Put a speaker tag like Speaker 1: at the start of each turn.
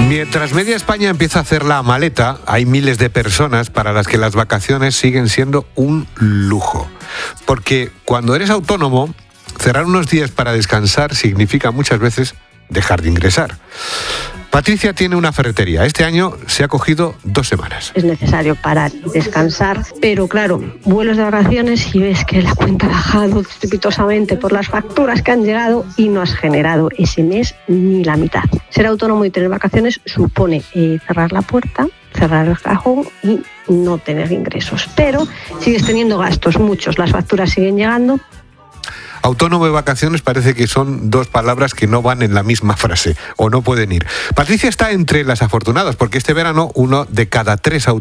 Speaker 1: Mientras media España empieza a hacer la maleta, hay miles de personas para las que las vacaciones siguen siendo un lujo. Porque cuando eres autónomo, cerrar unos días para descansar significa muchas veces dejar de ingresar. Patricia tiene una ferretería. Este año se ha cogido 2 semanas.
Speaker 2: Es necesario parar y descansar, pero claro, vuelos de vacaciones y ves que la cuenta ha bajado estrepitosamente por las facturas que han llegado y no has generado ese mes ni la mitad. Ser autónomo y tener vacaciones supone cerrar la puerta, cerrar el cajón y no tener ingresos. Pero sigues teniendo gastos, muchos, las facturas siguen llegando.
Speaker 1: Autónomo y vacaciones parece que son 2 palabras que no van en la misma frase o no pueden ir. Patricia está entre las afortunadas porque este verano 1 de cada 3 autónomos